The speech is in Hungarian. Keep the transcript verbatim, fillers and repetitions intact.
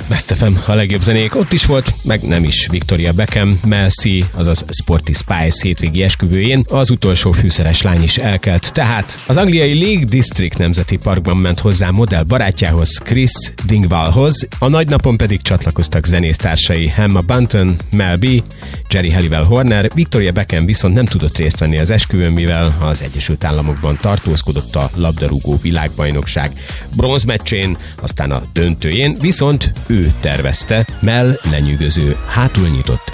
Best ef em, a legjobb zenék. Ott is volt, meg nem is Victoria Beckham, Mel C, azaz Sporty Spice hétvégi esküvőjén az utolsó fűszeres lány is elkelt. Tehát az angliai Lake District Nemzeti Parkban ment hozzá modell barátjához, Chris Dingwallhoz, a nagy napon pedig csatlakoztak zenésztársai Emma Bunton, Mel B, Jerry Halliwell Horner. Victoria Beckham viszont nem tudott részt venni az esküvőn, mivel az Egyesült Államokban tartózkodott a labdarúgó világbajnokság bronzmeccsén, aztán a döntőjén, viszont ő tervezte Mel lenyűgöző, hátul nyitott